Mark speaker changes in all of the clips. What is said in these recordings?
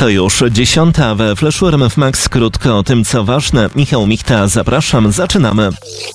Speaker 1: To już 10. we Flashu RMF Max. Krótko o tym, co ważne. Michał Michta, zapraszam, zaczynamy.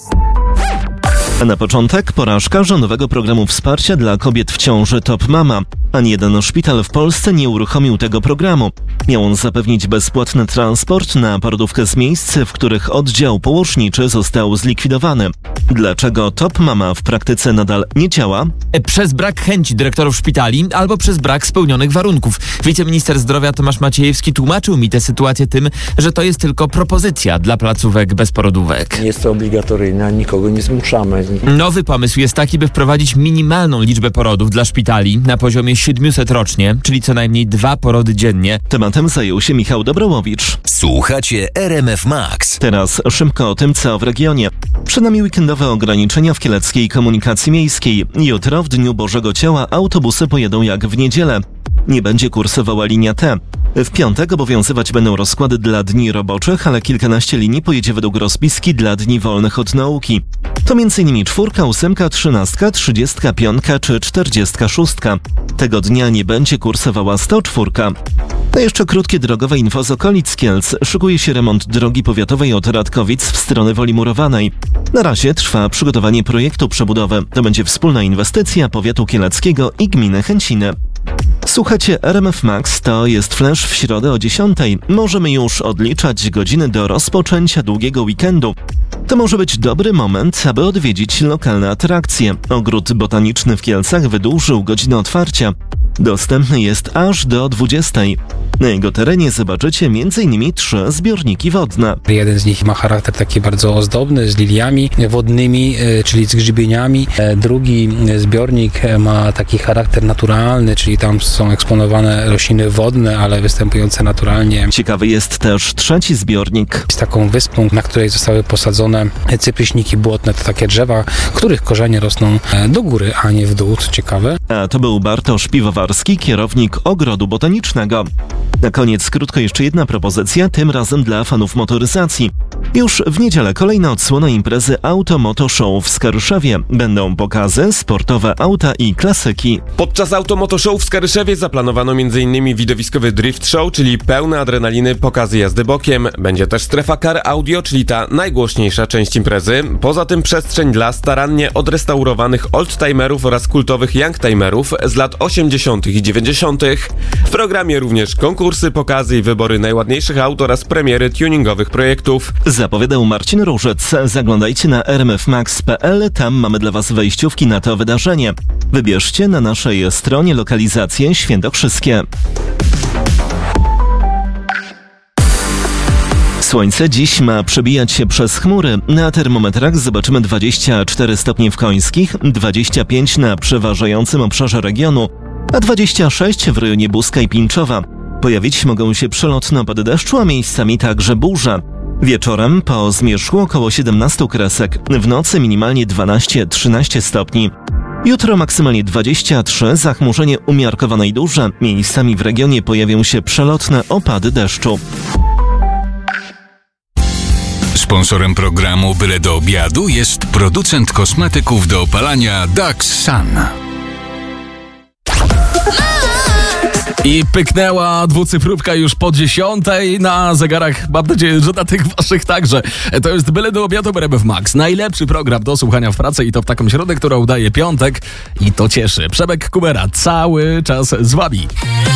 Speaker 1: A na początek porażka rządowego programu wsparcia dla kobiet w ciąży Top Mama. Ani jeden szpital w Polsce nie uruchomił tego programu. Miał on zapewnić bezpłatny transport na porodówkę z miejsc, w których oddział położniczy został zlikwidowany. Dlaczego Top Mama w praktyce nadal nie działa?
Speaker 2: Przez brak chęci dyrektorów szpitali albo przez brak spełnionych warunków. Wiceminister zdrowia Tomasz Maciejewski tłumaczył mi tę sytuację tym, że to jest tylko propozycja dla placówek bez porodówek.
Speaker 3: Nie jest to obligatoryjne, nikogo nie zmuszamy.
Speaker 2: Nowy pomysł jest taki, by wprowadzić minimalną liczbę porodów dla szpitali na poziomie 700 rocznie, czyli co najmniej 2 porody dziennie.
Speaker 1: Tematem zajął się Michał Dobrołowicz.
Speaker 4: Słuchacie RMF Max.
Speaker 1: Teraz szybko o tym, co w regionie. Przed nami weekendowe ograniczenia w kieleckiej komunikacji miejskiej. Jutro, w Dniu Bożego Ciała, autobusy pojedą jak w niedzielę. Nie będzie kursowała linia T. W piątek obowiązywać będą rozkłady dla dni roboczych, ale kilkanaście linii pojedzie według rozpiski dla dni wolnych od nauki. To m.in. 4, 8, 13, 35 czy 46. Tego dnia nie będzie kursowała 104. To jeszcze krótkie drogowe info z okolic Kielc. Szykuje się remont drogi powiatowej od Radkowic w stronę Woli Murowanej. Na razie trwa przygotowanie projektu przebudowy. To będzie wspólna inwestycja powiatu kieleckiego i gminy Chęciny. Słuchajcie, RMF Max, to jest flash w środę o 10. Możemy już odliczać godziny do rozpoczęcia długiego weekendu. To może być dobry moment, aby odwiedzić lokalne atrakcje. Ogród botaniczny w Kielcach wydłużył godzinę otwarcia. Dostępny jest aż do 20. Na jego terenie zobaczycie m.in. 3 zbiorniki wodne.
Speaker 5: Jeden z nich ma charakter taki bardzo ozdobny, z liliami wodnymi, czyli z grzybieniami. Drugi zbiornik ma taki charakter naturalny, czyli tam są eksponowane rośliny wodne, ale występujące naturalnie.
Speaker 1: Ciekawy jest też 3 zbiornik.
Speaker 5: Z taką wyspą, na której zostały posadzone cypryśniki błotne, to takie drzewa, których korzenie rosną do góry, a nie w dół, co ciekawe.
Speaker 1: A to był Bartosz Piwowarski, kierownik Ogrodu Botanicznego. Na koniec krótko jeszcze jedna propozycja, tym razem dla fanów motoryzacji. Już w niedzielę kolejna odsłona imprezy Auto Moto Show w Skaryszewie. Będą pokazy, sportowe auta i klasyki.
Speaker 6: Podczas Auto Moto Show w Skaryszewie zaplanowano m.in. widowiskowy drift show, czyli pełne adrenaliny pokazy jazdy bokiem. Będzie też strefa car audio, czyli ta najgłośniejsza część imprezy. Poza tym przestrzeń dla starannie odrestaurowanych oldtimerów oraz kultowych youngtimerów z lat 80. i 90. W programie również konkursy, pokazy i wybory najładniejszych aut oraz premiery tuningowych projektów.
Speaker 1: Zapowiadał Marcin Różec. Zaglądajcie na rmfmax.pl, tam mamy dla Was wejściówki na to wydarzenie. Wybierzcie na naszej stronie lokalizacje świętokrzyskie. Słońce dziś ma przebijać się przez chmury. Na termometrach zobaczymy 24 stopnie w Końskich, 25 na przeważającym obszarze regionu, a 26 w rejonie Buska i Pińczowa. Pojawić mogą się przelotne opady deszczu, a miejscami także burze. Wieczorem po zmierzchu około 17 kresek, w nocy minimalnie 12-13 stopni. Jutro maksymalnie 23, zachmurzenie umiarkowane i duże. Miejscami w regionie pojawią się przelotne opady deszczu.
Speaker 4: Sponsorem programu Byle do obiadu jest producent kosmetyków do opalania Dax Sun.
Speaker 7: I pyknęła dwucyfrówka już po 10 na zegarach. Mam nadzieję, że na tych waszych także. To jest Byle do obiadu RMF Max. Najlepszy program do słuchania w pracy i to w taką środę, która udaje piątek. I to cieszy. Przemek Kubera cały czas z wami.